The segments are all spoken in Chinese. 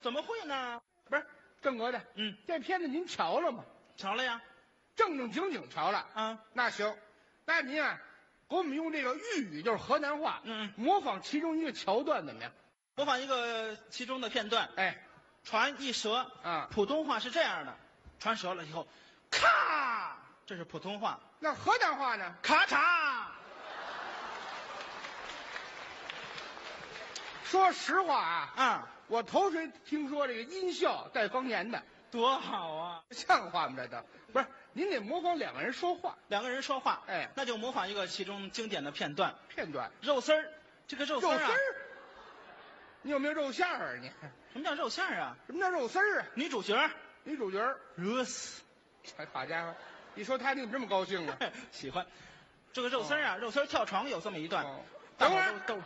怎么会呢？ 不是郑国的，这片子您瞧了吗？ 瞧了呀。 正正经经瞧了啊。 那行，那您啊，给我们用这个豫语，就是河南话，模仿其中一个桥段怎么样？ 模仿一个其中的片段。 哎， 船一折啊， 普通话是这样的，船折了以后，咔，这是普通话。 那河南话呢？ 咔嚓。 说实话啊， 我头回听说这个音效带方言的， 多好啊！ 像话吗？这都不是，您得模仿两个人说话。 两个人说话， 哎， 那就模仿一个其中经典的片段。 肉丝儿， 这个肉丝儿啊， 你有没有肉馅儿啊？你什么叫肉馅儿啊？ 什么叫肉丝儿啊？ 女主角热死！哎，好家伙，一说他你怎么这么高兴啊？ 喜欢这个肉丝儿啊，肉丝儿跳床有这么一段。 等会儿都。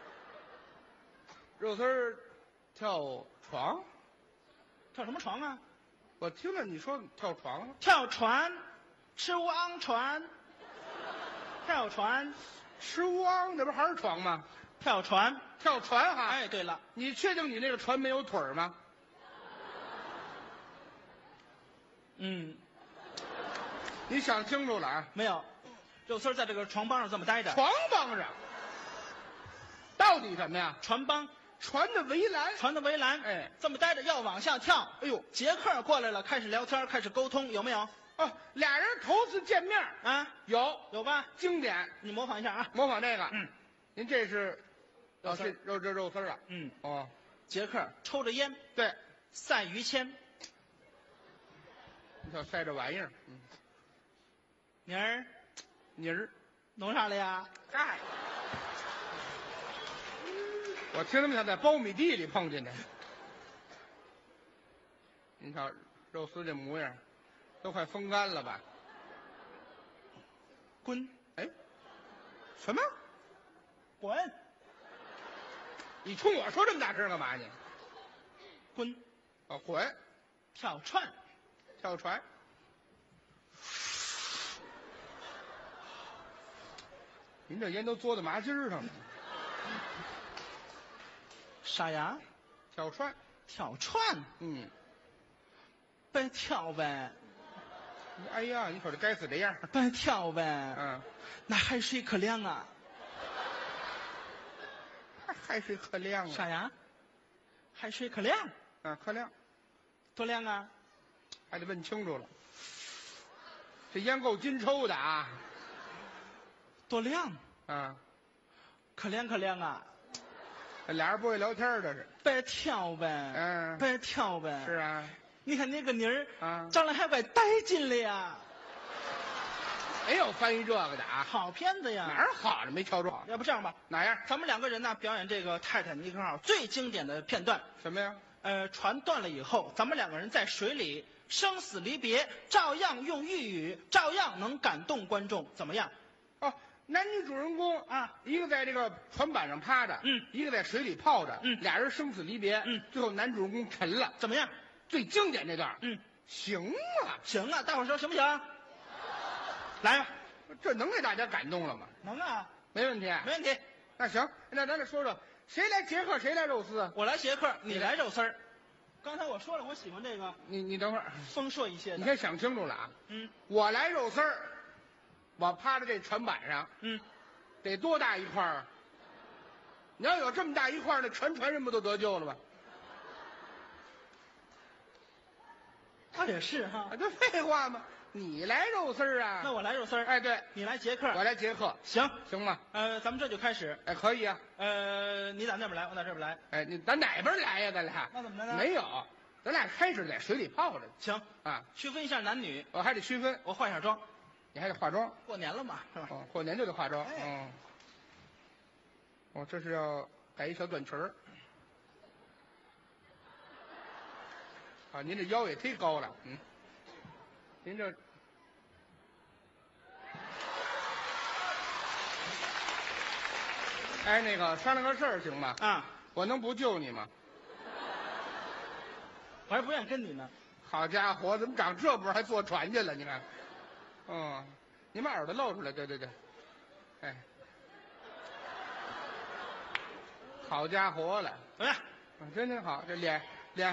肉丝儿跳床， 跳什么床啊？ 我听了你说跳床， 跳船，吃乌昂船，跳船， 吃乌昂，那不还是床吗？ 跳船哈！ 哎，对了， 你确定你那个船没有腿吗？你想清楚了啊？ 没有，肉丝儿在这个床帮上这么待着。 床帮上，到底什么呀？ 船的围栏， 哎， 这么待着要往下跳。 哎呦， 杰克过来了，开始聊天，开始沟通，有没有？ 哦，俩人头次见面啊，有吧？ 经典， 你模仿一下啊， 模仿这个。您这是肉丝儿啊？哦， 杰克抽着烟， 对， 赛于谦。 你瞧晒这玩意儿， 妮儿，弄啥了呀？ 哎。我听他们想在苞米地里碰见的。您瞧肉丝这模样，都快风干了吧？ 滚！ 哎，什么？ 滚！ 你冲我说这么大声干嘛你？ 滚！ 哦，滚！ 跳船。 您这烟都嘬到麻筋上了。 啥呀？ 跳船。 别跳呗。 哎呀，你瞅这该死的样。 别跳呗。那海水可凉啊。 海水可凉啊。 啥呀？海水可凉。 可凉。 多凉啊？ 还得问清楚了。这烟够金抽的啊。 多凉。可凉啊。 俩人不会聊天这是。 别跳呗。别跳呗。 是啊。 你看那个妮儿长得还怪带劲了呀。 没有翻译这个的啊。 好片子呀。 哪儿好了没瞧着？ 要不这样吧。 哪样？ 咱们两个人呢表演这个泰坦尼克号最经典的片段。 什么呀？ 船断了以后，咱们两个人在水里生死离别，照样用豫语，照样能感动观众，怎么样？ 哦，男女主人公啊，一个在这个船板上趴着，一个在水里泡着，俩人生死离别，最后男主人公沉了， 怎么样？ 最经典这段，行啊， 大伙儿说行不行？来吧， 这能给大家感动了吗？ 能啊， 没问题。那行，那咱俩说说，谁来杰克，谁来肉丝？ 我来杰克，你来肉丝儿。刚才我说了，我喜欢这个。 你等会儿， 丰硕一些的。 你先想清楚了啊。我来肉丝儿，我趴在这船板上，得多大一块啊？你要有这么大一块，那全船人不都得救了吗？ 他也是哈， 这废话吗？你来肉丝儿啊？ 那我来肉丝儿。 哎，对， 你来杰克， 我来杰克， 行吗？ 咱们这就开始。 哎，可以啊。 你打那边来，我打这边来。 哎，咱哪边来呀？咱俩那怎么呢？ 没有，咱俩开始在水里泡着。 行啊， 区分一下男女。 我还得区分， 我化一下妆， 你还得化妆。 过年了嘛，是吧？ 过年就得化妆。 哎， 这是要改一小短裙儿。啊，您这腰也忒高了，您这，哎，那个商量个事儿行吗？我能不救你吗？ 我还不愿意跟你呢。 好家伙，怎么长这波还坐船去了？你看，你把耳朵露出来，对，哎，好家伙了， 怎么样？ 真好，这脸